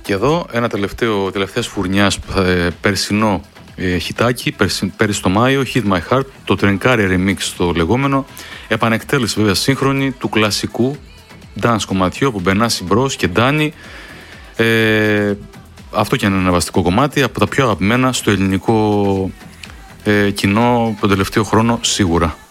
Και εδώ ένα τελευταίας φουρνιάς περσινό χιτάκι, πέρυσι το Μάιο, Hit My Heart, το τρενκάρι remix το λεγόμενο, επανεκτέλεση βέβαια σύγχρονη του κλασικού dance κομματιού που Μπενάση Μπρος και Ντάνι. Αυτό και είναι ένα βαστικό κομμάτι, από τα πιο αγαπημένα στο ελληνικό κοινό τον τελευταίο χρόνο σίγουρα.